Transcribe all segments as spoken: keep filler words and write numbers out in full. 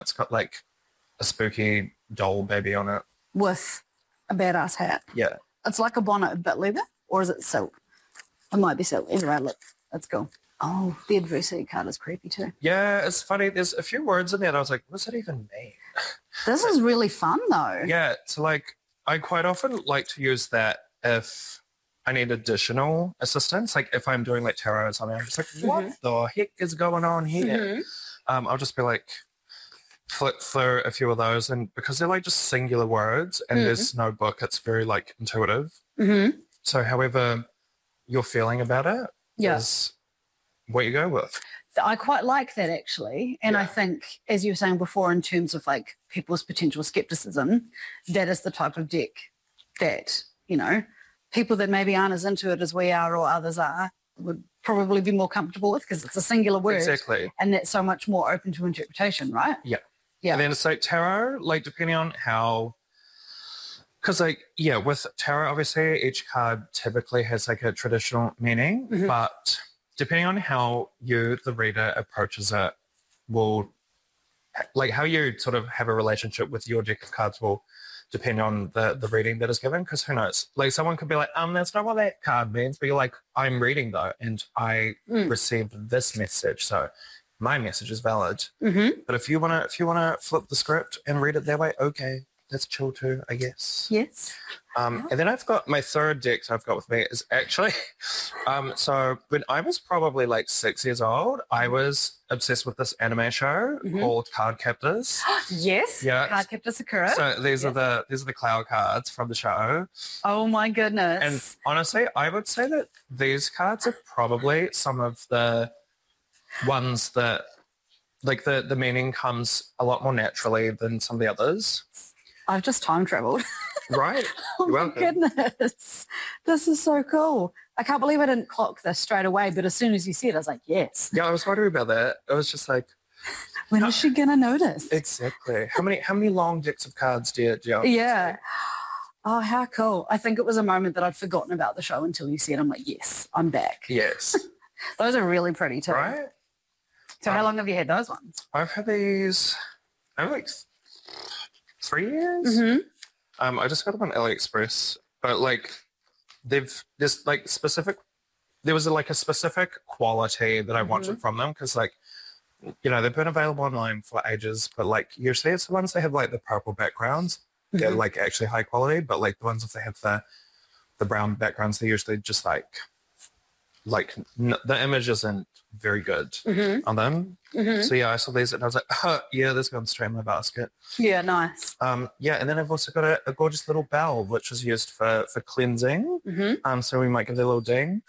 It's got like a spooky doll baby on it. With a badass hat. Yeah. It's like a bonnet, but leather, or is it silk? It might be silk. Either way, look, that's cool. Oh, the adversity card is creepy too. Yeah, it's funny. There's a few words in there and I was like, what does that even mean? This is really fun though. Yeah, so like I quite often like to use that if I need additional assistance. Like if I'm doing like tarot or something, I'm just like, what mm-hmm. the heck is going on here? Mm-hmm. Um, I'll just be like, flip through a few of those, and because they're like just singular words and mm-hmm. there's no book, it's very like intuitive. Mm-hmm. So however you're feeling about it yeah. is what you go with. I quite like that actually. And yeah. I think, as you were saying before, in terms of like people's potential skepticism, that is the type of deck that, you know, people that maybe aren't as into it as we are or others are would probably be more comfortable with, because it's a singular word. Exactly. And that's so much more open to interpretation, right? Yeah. Yeah. And then it's like tarot, like depending on how, because like, yeah, with tarot, obviously each card typically has like a traditional meaning, mm-hmm. but depending on how you, the reader, approaches it, will, like how you sort of have a relationship with your deck of cards will depend on the, the reading that is given, because who knows? Like someone could be like, um, that's not what that card means, but you're like, I'm reading though, and I mm. received this message, so my message is valid. Mm-hmm. But if you wanna, if you wanna flip the script and read it that way, okay, that's chill too, I guess. Yes. Um, yeah. And then I've got my third deck I've got with me is actually, um, so when I was probably like six years old, I was obsessed with this anime show mm-hmm. called Cardcaptors. Yes. Yeah. Cardcaptor Sakura. So these yes. are the these are the cloud cards from the show. Oh my goodness. And honestly, I would say that these cards are probably some of the ones that, like the, the meaning comes a lot more naturally than some of the others. I've just time traveled. Right. Oh You're my welcome. goodness. This is so cool. I can't believe I didn't clock this straight away, but as soon as you said it, I was like, yes. Yeah, I was wondering about that. I was just like, when is she gonna notice? Exactly. How many how many long decks of cards do you, do you have? Yeah. Oh, how cool. I think it was a moment that I'd forgotten about the show until you said, I'm like, yes, I'm back. Yes. Those are really pretty too. Right? So um, how long have you had those ones? I've had these, I have like three years. Mm-hmm. Um, I just got them on AliExpress, but like they've, there's like specific, there was a, like a specific quality that I wanted mm-hmm. from them, because like, you know, they've been available online for ages, but like usually it's the ones that have like the purple backgrounds. Mm-hmm. They're like actually high quality, but like the ones if they have the the brown backgrounds, they're usually just like, like n- the image isn't very good mm-hmm. on them. Mm-hmm. So yeah, I saw these and I was like, oh, yeah, this goes straight in my basket. Yeah, nice. Um, yeah, and then I've also got a, a gorgeous little bell, which is used for, for cleansing. Mm-hmm. Um, so we might give it a little ding.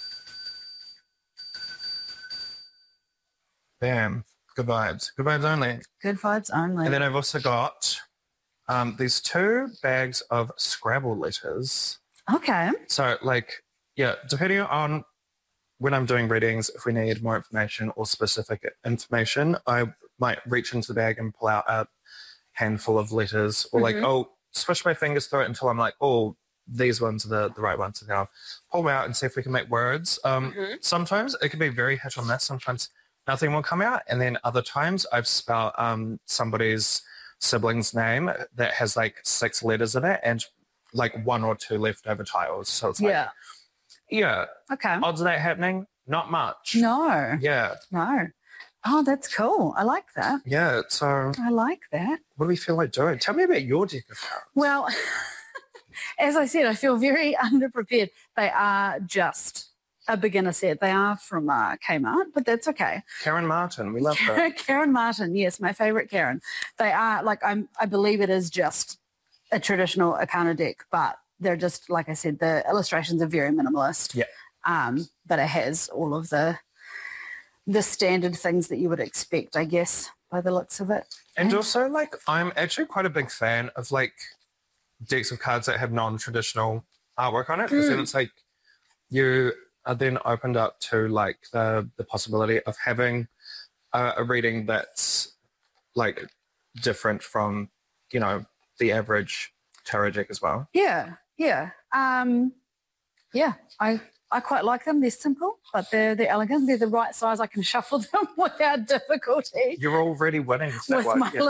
Bam. Good vibes. Good vibes only. Good vibes only. And then I've also got um, these two bags of Scrabble letters. Okay. So like, yeah, depending on when I'm doing readings, if we need more information or specific information, I might reach into the bag and pull out a handful of letters, or mm-hmm. like, oh, swish my fingers through it until I'm like, oh, these ones are the, the right ones. And then I'll pull them out and see if we can make words. Um, mm-hmm. Sometimes it can be very hit on this. Sometimes nothing will come out. And then other times I've spelled um, somebody's sibling's name that has like six letters in it and like one or two leftover tiles. So it's like, yeah. Yeah. Okay. Odds of that happening? Not much. No. Yeah. No. Oh, that's cool. I like that. Yeah. So I like that. What do we feel like doing? Tell me about your deck of cards. Well, as I said, I feel very underprepared. They are just a beginner set. They are from uh, Kmart, but that's okay. Karen Martin. We love her. Karen Martin. Yes, my favourite Karen. They are like, I'm, I believe it is just a traditional Arcana deck, but they're just, like I said, the illustrations are very minimalist. Yeah. Um, but it has all of the the standard things that you would expect, I guess, by the looks of it. And yeah. also, like, I'm actually quite a big fan of, like, decks of cards that have non-traditional artwork on it, because mm. then it's like you are then opened up to, like, the, the possibility of having a, a reading that's, like, different from, you know, the average tarot deck as well. Yeah. Yeah. Um, yeah, I I quite like them. They're simple, but they're they're elegant. They're the right size. I can shuffle them without difficulty. You're already winning. So With what, my yeah.